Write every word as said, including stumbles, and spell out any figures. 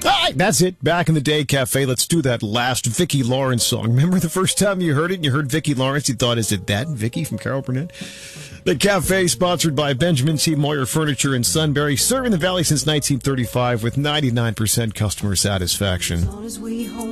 right, that's it. Back in the Day Cafe. Let's do that last Vicki Lawrence song. Remember the first time you heard it and you heard Vicki Lawrence, you thought, is it that Vicki from Carol Burnett? The Cafe, sponsored by Benjamin C. Moyer Furniture in Sunbury, serving the Valley since nineteen thirty-five with ninety-nine percent customer satisfaction.